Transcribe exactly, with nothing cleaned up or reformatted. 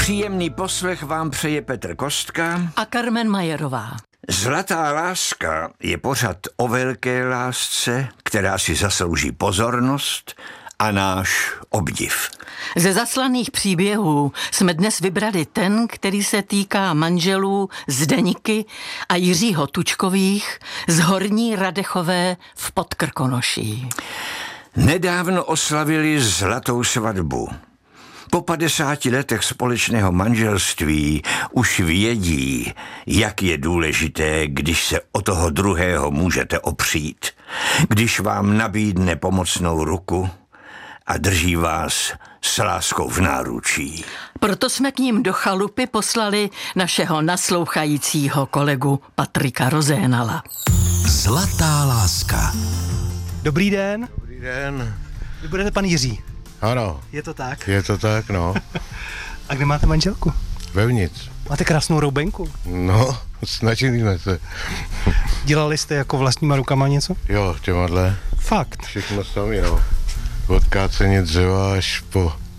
Příjemný poslech vám přeje Petr Kostka a Carmen Majerová. Zlatá láska je pořad o velké lásce, která si zaslouží pozornost a náš obdiv. Ze zaslaných příběhů jsme dnes vybrali ten, který se týká manželů Zdeniky a Jiřího Tučkových z Horní Radechové v Podkrkonoší. Nedávno oslavili zlatou svatbu. Po padesáti letech společného manželství už vědí, jak je důležité, když se o toho druhého můžete opřít, když vám nabídne pomocnou ruku a drží vás s láskou v náručí. Proto jsme k ním do chalupy poslali našeho naslouchajícího kolegu Patrika Rozénala. Zlatá láska. Dobrý den. Dobrý den. Vy budete pan Jiří. Ano. Je to tak? Je to tak, no. A kde máte manželku? Vevnitř. Máte krásnou roubenku. No, snažili jsme se. Dělali jste jako vlastníma rukama něco? Jo, těmadle. Fakt? Všechno sami, no. Od kácení dřeva až po